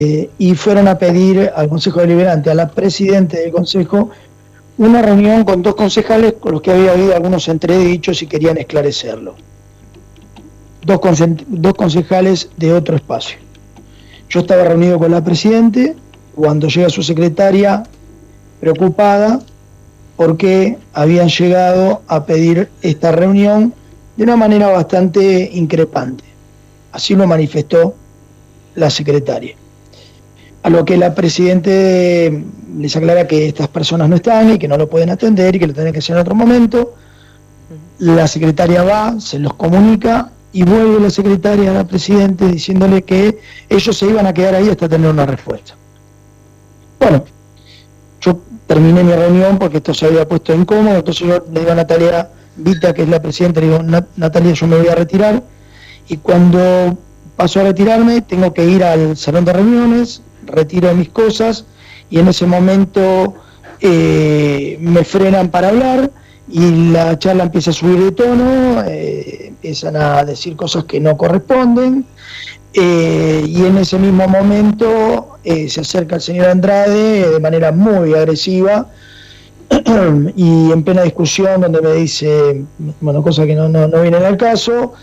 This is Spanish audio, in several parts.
y fueron a pedir al Consejo Deliberante, a la Presidenta del Consejo, una reunión con 2 concejales con los que había habido algunos entredichos y querían esclarecerlo. Dos concejales de otro espacio. Yo estaba reunido con la Presidenta cuando llega su secretaria preocupada porque habían llegado a pedir esta reunión de una manera bastante increpante. Así lo manifestó la secretaria. A lo que la Presidenta les aclara que estas personas no están y que no lo pueden atender y que lo tienen que hacer en otro momento. La secretaria va, se los comunica y vuelve la secretaria a la Presidenta diciéndole que ellos se iban a quedar ahí hasta tener una respuesta. Bueno, yo terminé mi reunión porque esto se había puesto incómodo, entonces yo le digo a Natalia Vita, que es la Presidenta, le digo, Natalia, yo me voy a retirar, y cuando paso a retirarme tengo que ir al salón de reuniones, retiro mis cosas y en ese momento me frenan para hablar y la charla empieza a subir de tono, empiezan a decir cosas que no corresponden, y en ese mismo momento se acerca el señor Andrade de manera muy agresiva y en plena discusión donde me dice, bueno, cosas que no vienen al caso,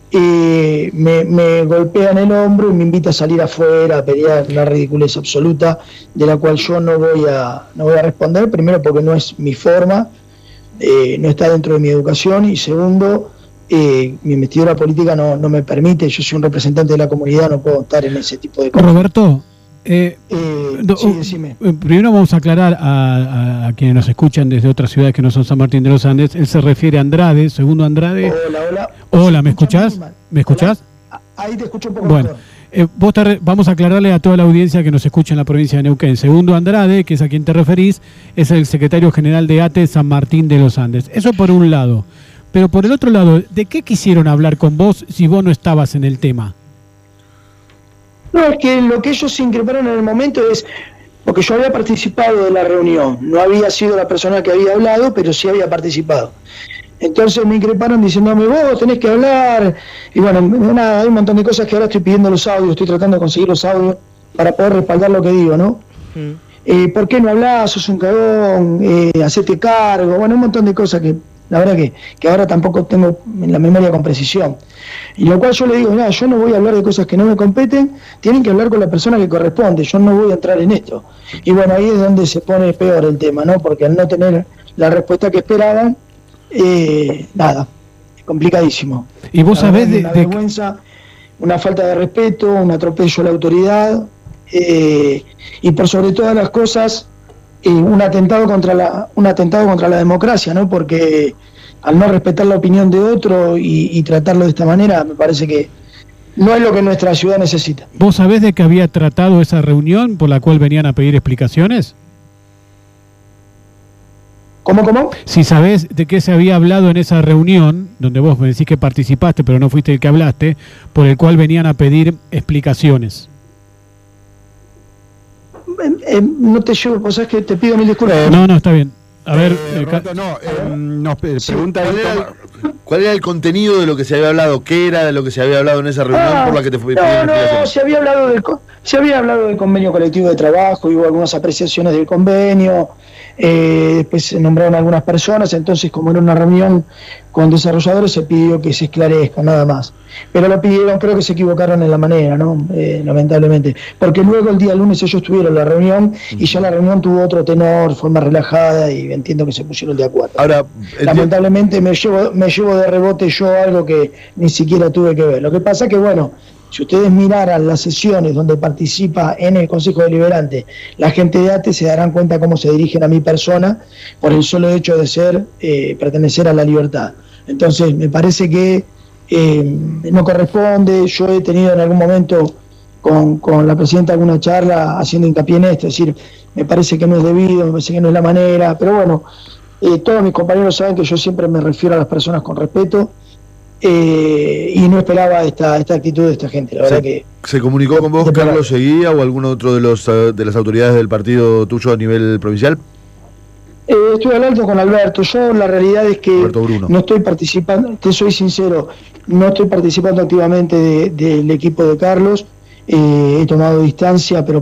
me golpea en el hombro y me invita a salir afuera a pelear, una ridiculez absoluta de la cual yo no voy a responder, primero porque no es mi forma, no está dentro de mi educación, y segundo, mi investidura política no me permite, yo soy un representante de la comunidad, no puedo estar en ese tipo de cosas. Roberto, sí, decime. Primero vamos a aclarar a quienes nos escuchan desde otras ciudades que no son San Martín de los Andes. Él se refiere a Andrade, segundo Andrade. Hola. Hola, ¿me escuchás? ¿Me escuchás? Ahí te escucho un poco bueno, mejor. Vamos a aclararle a toda la audiencia que nos escucha en la provincia de Neuquén. Segundo Andrade, que es a quien te referís, es el secretario general de ATE San Martín de los Andes. Eso por un lado. Pero por el otro lado, ¿de qué quisieron hablar con vos si vos no estabas en el tema? No, es que lo que ellos se increparon en el momento es, porque yo había participado de la reunión, no había sido la persona que había hablado, pero sí había participado. Entonces me increparon diciéndome, vos tenés que hablar, y bueno, nada, hay un montón de cosas que ahora estoy pidiendo los audios, estoy tratando de conseguir los audios para poder respaldar lo que digo, ¿no? ¿Por qué no hablás? Sos un cagón, hacete cargo, bueno, un montón de cosas que la verdad que ahora tampoco tengo en la memoria con precisión. Y lo cual yo le digo, mira, yo no voy a hablar de cosas que no me competen, tienen que hablar con la persona que corresponde, yo no voy a entrar en esto. Y bueno, ahí es donde se pone peor el tema, ¿no? Porque al no tener la respuesta que esperaban, nada, es complicadísimo. Y vos sabés una vergüenza, una falta de respeto, un atropello a la autoridad, y por sobre todas las cosas, un atentado contra la democracia, ¿no? Porque al no respetar la opinión de otro y tratarlo de esta manera, me parece que no es lo que nuestra ciudad necesita. ¿Vos sabés de qué había tratado esa reunión por la cual venían a pedir explicaciones? ¿Cómo? Si sabés de qué se había hablado en esa reunión, donde vos me decís que participaste, pero no fuiste el que hablaste, por el cual venían a pedir explicaciones. No te llevo, vos sabés que te pido mil disculpas. No, está bien. A ver, nos pregunta ¿cuál era el contenido de lo que se había hablado? ¿Qué era de lo que se había hablado en esa reunión por la que te fue? No, se había hablado del convenio colectivo de trabajo, y hubo algunas apreciaciones del convenio, después se nombraron algunas personas, entonces como era una reunión con desarrolladores se pidió que se esclarezca, nada más. Pero lo pidieron, creo que se equivocaron en la manera, ¿no? Lamentablemente. Porque luego el día lunes ellos tuvieron la reunión y ya la reunión tuvo otro tenor, fue más relajada y entiendo que se pusieron de acuerdo. Ahora, lamentablemente me llevo de rebote yo algo que ni siquiera tuve que ver. Lo que pasa que, bueno, si ustedes miraran las sesiones donde participa en el Consejo Deliberante la gente de ATE, se darán cuenta cómo se dirigen a mi persona por el solo hecho de pertenecer a La Libertad. Entonces me parece que no corresponde. Yo he tenido en algún momento con la presidenta alguna charla haciendo hincapié en esto, es decir, me parece que no es debido, me parece que no es la manera, pero bueno, todos mis compañeros saben que yo siempre me refiero a las personas con respeto, y no esperaba esta actitud de esta gente, la verdad que... ¿Se comunicó con vos Carlos Seguía o algún otro de las autoridades del partido tuyo a nivel provincial? Estuve hablando con Alberto. Yo la realidad es que no estoy participando, te soy sincero, no estoy participando activamente del equipo de Carlos. he tomado distancia, pero